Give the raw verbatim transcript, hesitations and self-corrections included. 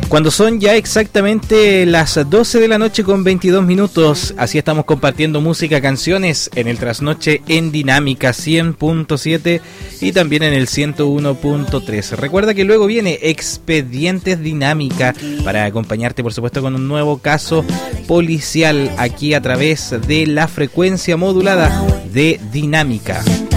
Cuando son ya exactamente las doce de la noche con veintidós minutos, así estamos compartiendo música, canciones en el Trasnoche en Dinámica cien punto siete y también en el ciento uno punto tres. Recuerda que luego viene Expedientes Dinámica para acompañarte, por supuesto, con un nuevo caso policial aquí a través de la frecuencia modulada de Dinámica.